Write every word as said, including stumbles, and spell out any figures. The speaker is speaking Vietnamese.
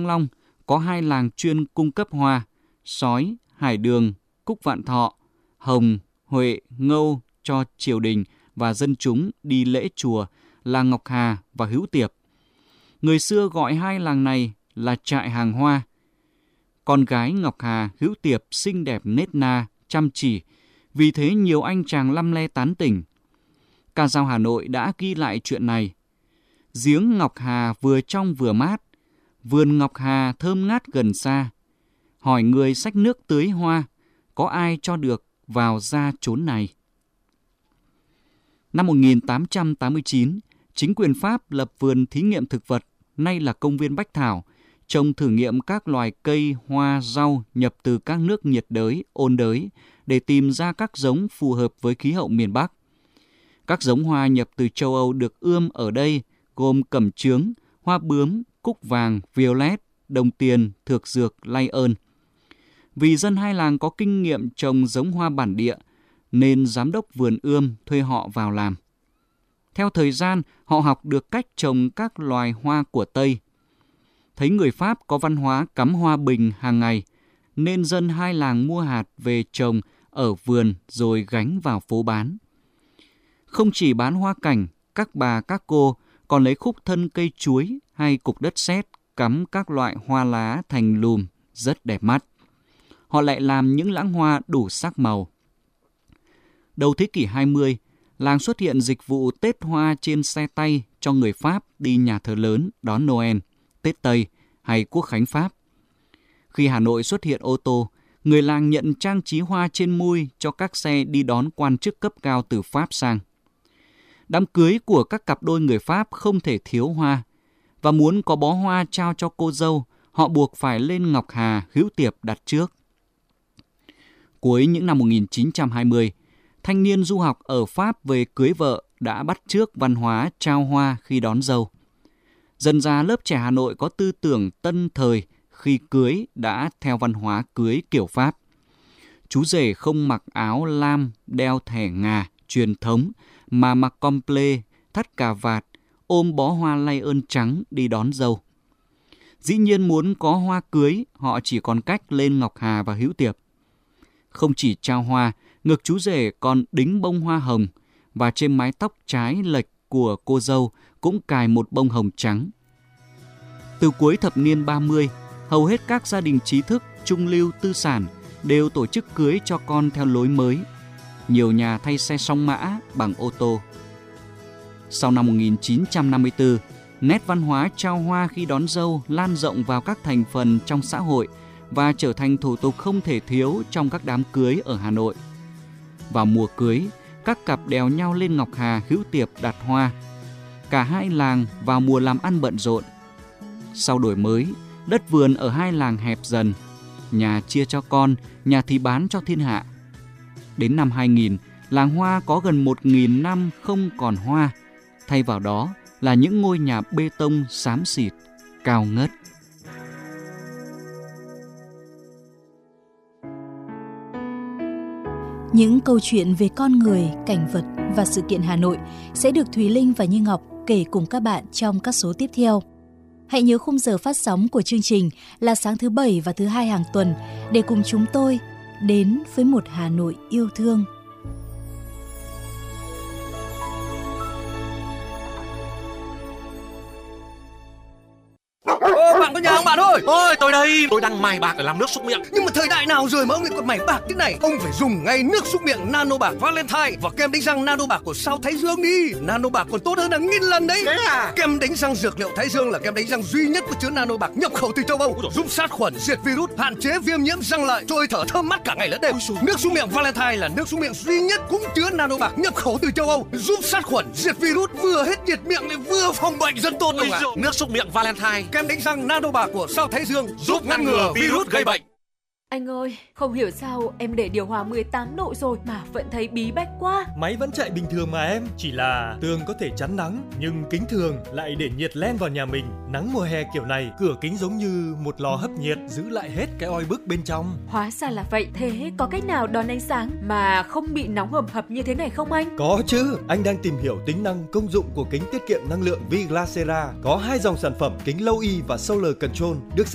Thăng Long có hai làng chuyên cung cấp hoa: sói, hải đường, cúc vạn thọ, hồng, huệ, ngâu cho triều đình và dân chúng đi lễ chùa là Ngọc Hà và Hữu Tiệp. Người xưa gọi hai làng này là trại hàng hoa. Con gái Ngọc Hà, Hữu Tiệp xinh đẹp nết na, chăm chỉ, vì thế nhiều anh chàng lăm le tán tỉnh. Ca dao Hà Nội đã ghi lại chuyện này. Giếng Ngọc Hà vừa trong vừa mát, vườn Ngọc Hà thơm ngát gần xa. Hỏi người xách nước tưới hoa, có ai cho được vào ra chốn này. Năm một nghìn tám trăm tám mươi chín, chính quyền Pháp lập vườn thí nghiệm thực vật, nay là công viên Bách Thảo, trồng thử nghiệm các loài cây, hoa, rau nhập từ các nước nhiệt đới, ôn đới để tìm ra các giống phù hợp với khí hậu miền Bắc. Các giống hoa nhập từ châu Âu được ươm ở đây gồm cẩm chướng, hoa bướm, cúc vàng, violet, đồng tiền, thược dược, lay ơn. Vì dân hai làng có kinh nghiệm trồng giống hoa bản địa, nên giám đốc vườn ươm thuê họ vào làm. Theo thời gian, họ học được cách trồng các loài hoa của Tây. Thấy người Pháp có văn hóa cắm hoa bình hàng ngày, nên dân hai làng mua hạt về trồng ở vườn rồi gánh vào phố bán. Không chỉ bán hoa cảnh, các bà các cô còn lấy khúc thân cây chuối hay cục đất sét cắm các loại hoa lá thành lùm rất đẹp mắt. Họ lại làm những lẵng hoa đủ sắc màu. Đầu thế kỷ hai mươi, làng xuất hiện dịch vụ Tết hoa trên xe tay cho người Pháp đi nhà thờ lớn đón Noel, Tết Tây hay Quốc khánh Pháp. Khi Hà Nội xuất hiện ô tô, người làng nhận trang trí hoa trên mui cho các xe đi đón quan chức cấp cao từ Pháp sang. Đám cưới của các cặp đôi người Pháp không thể thiếu hoa, và muốn có bó hoa trao cho cô dâu, họ buộc phải lên Ngọc Hà, Hữu Tiệp đặt trước. Cuối những năm một nghìn chín trăm hai mươi, thanh niên du học ở Pháp về cưới vợ đã bắt chước văn hóa trao hoa khi đón dâu. Dần ra lớp trẻ Hà Nội có tư tưởng tân thời khi cưới đã theo văn hóa cưới kiểu Pháp. Chú rể không mặc áo lam, đeo thẻ ngà, truyền thống, mà mặc comple, thắt cà vạt, ôm bó hoa lay ơn trắng đi đón dâu. Dĩ nhiên muốn có hoa cưới, họ chỉ còn cách lên Ngọc Hà và Hữu Tiệp. Không chỉ trao hoa, ngực chú rể còn đính bông hoa hồng, và trên mái tóc trái lệch của cô dâu cũng cài một bông hồng trắng. Từ cuối thập niên ba mươi, hầu hết các gia đình trí thức, trung lưu, tư sản đều tổ chức cưới cho con theo lối mới. Nhiều nhà thay xe song mã bằng ô tô. Sau năm một nghìn chín trăm năm mươi tư, nét văn hóa trao hoa khi đón dâu lan rộng vào các thành phần trong xã hội và trở thành thủ tục không thể thiếu trong các đám cưới ở Hà Nội. Vào mùa cưới, các cặp đèo nhau lên Ngọc Hà, Hữu Tiệp đặt hoa. Cả hai làng vào mùa làm ăn bận rộn. Sau đổi mới, đất vườn ở hai làng hẹp dần. Nhà chia cho con, nhà thì bán cho thiên hạ. Đến năm hai nghìn, làng hoa có gần một nghìn năm không còn hoa. Thay vào đó là những ngôi nhà bê tông xám xịt, cao ngất. Những câu chuyện về con người, cảnh vật và sự kiện Hà Nội sẽ được Thùy Linh và Như Ngọc kể cùng các bạn trong các số tiếp theo. Hãy nhớ khung giờ phát sóng của chương trình là sáng thứ Bảy và thứ Hai hàng tuần để cùng chúng tôi đến với một Hà Nội yêu thương. Ô, bạn có nhà không bạn ơi? Ôi, tôi đây, tôi đang mài bạc để làm nước súc miệng. Nhưng mà thời đại nào rồi mà ông lại còn mài bạc thế này? Ông phải dùng ngay nước súc miệng Nano Bạc Valentine và kem đánh răng Nano Bạc của Sao Thái Dương đi. Nano Bạc còn tốt hơn là nghìn lần đấy. Thế à? Kem đánh răng dược liệu Thái Dương là kem đánh răng duy nhất có chứa Nano Bạc nhập khẩu từ châu Âu, giúp sát khuẩn, diệt virus, hạn chế viêm nhiễm răng lợi, trôi thở thơm mát cả ngày lẫn đêm. Nước súc miệng Valentine là nước súc miệng duy nhất cũng chứa Nano Bạc nhập khẩu từ châu Âu, giúp sát khuẩn, diệt virus, vừa hết nhiệt miệng lại vừa phòng bệnh rất tốt luôn ạ. Nước súc miệng Valentine, kem đánh răng Nano Bạc của Sao Thái Dương giúp ngăn ngừa virus gây bệnh. Anh ơi, không hiểu sao em để điều hòa mười tám độ rồi mà vẫn thấy bí bách quá. Máy vẫn chạy bình thường mà em, chỉ là tường có thể chắn nắng, nhưng kính thường lại để nhiệt len vào nhà mình. Nắng mùa hè kiểu này, cửa kính giống như một lò hấp nhiệt, giữ lại hết cái oi bức bên trong. Hóa ra là vậy, thế có cách nào đón ánh sáng mà không bị nóng hầm hập như thế này không anh? Có chứ, anh đang tìm hiểu tính năng công dụng của kính tiết kiệm năng lượng Viglacera. Có hai dòng sản phẩm kính Low E và Solar Control được